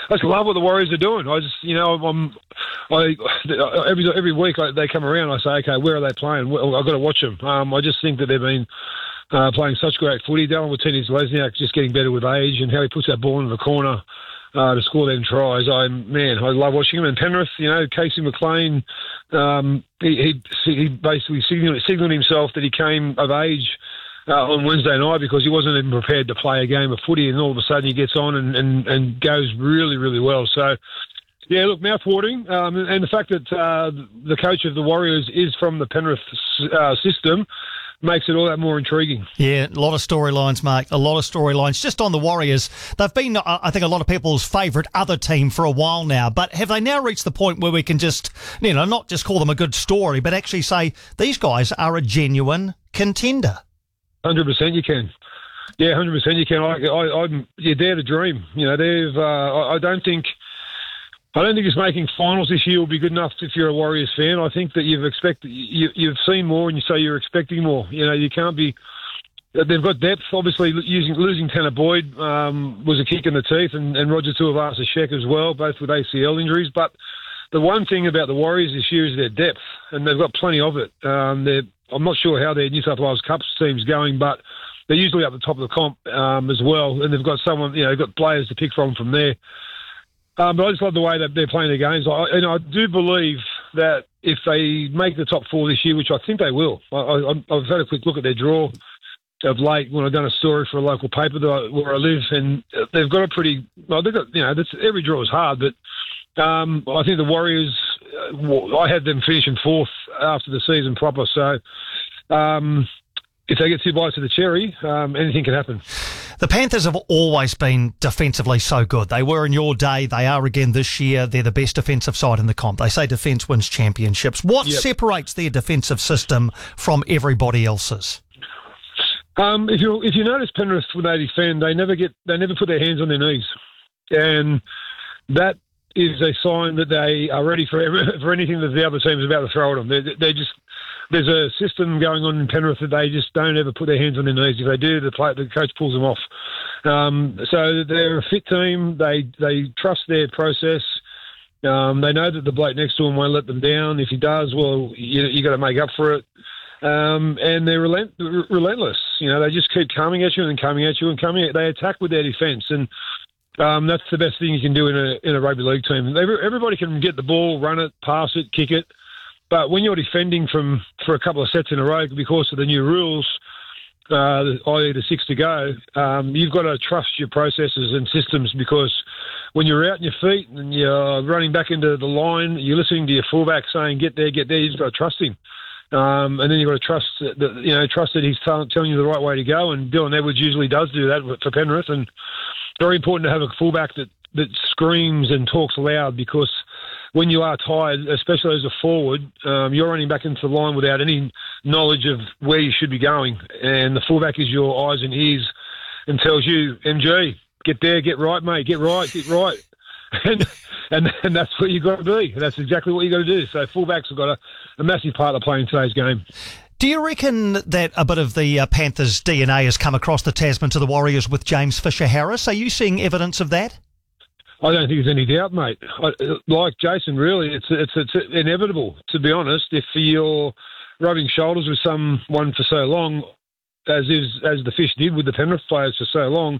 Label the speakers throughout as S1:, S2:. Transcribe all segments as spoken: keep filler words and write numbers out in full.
S1: I just love what the Warriors are doing. I just, you know, I'm, I every every week I, they come around, I say, okay, where are they playing? I've got to watch them. Um, I just think that they've been uh, playing such great footy. Dylan Watini-Lesniak just getting better with age, and how he puts that ball into the corner uh, to score them tries. I man, I love watching him. And Penrith, you know, Casey McLean, um, he, he he basically signalled, signalled himself that he came of age Uh, on Wednesday night because he wasn't even prepared to play a game of footy, and all of a sudden he gets on and, and, and goes really, really well. So, yeah, look, mouth-watering. Um, and the fact that uh, the coach of the Warriors is from the Penrith uh, system makes it all that more intriguing.
S2: Yeah, a lot of storylines, Mark, a lot of storylines. Just on the Warriors, they've been, I think, a lot of people's favourite other team for a while now, but have they now reached the point where we can just, you know, not just call them a good story, but actually say these guys are a genuine contender?
S1: one hundred percent you can. Yeah, one hundred percent you can. I, I, I'm, you dare to dream. You know, they've. Uh, I, I don't think. I don't think it's making finals this year will be good enough if you're a Warriors fan. I think that you've expected, you, you've seen more, and you say you're expecting more. You know, you can't be. They've got depth. Obviously, using losing Tanner Boyd um, was a kick in the teeth, and, and Roger Tuivasa-Sheck as well, both with A C L injuries. But the one thing about the Warriors this year is their depth, and they've got plenty of it. Um, they're I'm not sure how their New South Wales Cup team's going, but they're usually up the top of the comp um, as well, and they've got someone, you know, they've got players to pick from from there. Um, but I just love the way that they're playing their games. I, and I do believe that if they make the top four this year, which I think they will, I, I, I've had a quick look at their draw of late when I've done a story for a local paper that I, where I live, and they've got a pretty, well, they've got, you know, that's, every draw is hard, but um, I think the Warriors, uh, I had them finishing fourth after the season proper, so um, if they get two bites of the cherry, um, anything can happen.
S2: The Panthers have always been defensively so good. They were in your day. They are again this year. They're the best defensive side in the comp. They say defence wins championships. What yep. separates their defensive system from everybody else's?
S1: Um, if you if you notice Penrith when they defend, they never get they never put their hands on their knees, and that is a sign that they are ready for for anything that the other team is about to throw at them. They, they just there's a system going on in Penrith that they just don't ever put their hands on their knees. If they do, the play, the coach pulls them off. Um, so they're a fit team. They they trust their process. Um, they know that the bloke next to them won't let them down. If he does, well, you you got to make up for it. Um, and they're relent, relentless. You know, they just keep coming at you and coming at you and coming at you. They attack with their defence, and um, that's the best thing you can do in a in a rugby league team. Everybody can get the ball, run it, pass it, kick it, but when you're defending from for a couple of sets in a row because of the new rules, uh, that is the six to go, um, you've got to trust your processes and systems, because when you're out on your feet and you're running back into the line, you're listening to your fullback saying, get there, get there, you've got to trust him. Um, and then you've got to trust that, you know, trust that he's t- telling you the right way to go. And Dylan Edwards usually does do that for Penrith. And very important to have a fullback that, that screams and talks loud, because when you are tired, especially as a forward, um, you're running back into the line without any knowledge of where you should be going. And the fullback is your eyes and ears and tells you, M G, get there, get right, mate, get right, get right. And, and and that's what you've got to be. That's exactly what you've got to do. So fullbacks have got a, a massive part to play in today's game.
S2: Do you reckon that a bit of the uh, Panthers' D N A has come across the Tasman to the Warriors with James Fisher-Harris? Are you seeing evidence of that?
S1: I don't think there's any doubt, mate. I, like Jason, really, it's, it's it's inevitable, to be honest. If you're rubbing shoulders with someone for so long, as is as the Fish did with the Penrith players for so long,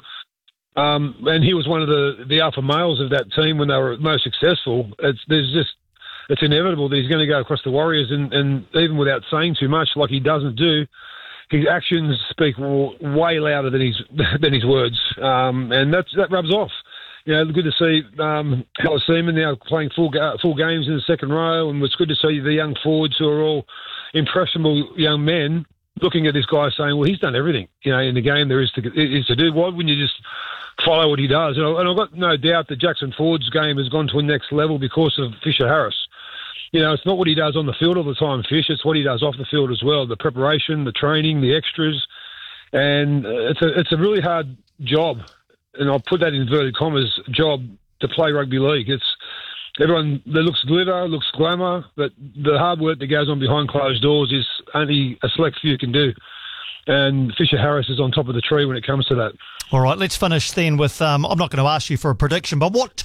S1: Um, and he was one of the, the alpha males of that team when they were most successful. It's there's just it's inevitable that he's going to go across the Warriors, and, and even without saying too much, like he doesn't do, his actions speak way louder than his than his words, um, and that's, that rubs off. You know, good to see um, Hella Seaman now playing full full games in the second row, and it's good to see the young forwards who are all impressionable young men looking at this guy saying, well, he's done everything, you know, in the game there is to is to do. Why wouldn't you just follow what he does? And, I, and I've got no doubt that Jackson Ford's game has gone to a next level because of Fisher-Harris. You know, it's not what he does on the field all the time, Fish. It's what he does off the field as well, the preparation, the training, the extras. And it's a, it's a really hard job, and I'll put that in inverted commas, job to play rugby league. It's everyone that looks glitter, looks glamour, but the hard work that goes on behind closed doors is only a select few can do. And Fisher-Harris is on top of the tree when it comes to that.
S2: All right, let's finish then with, um, I'm not going to ask you for a prediction, but what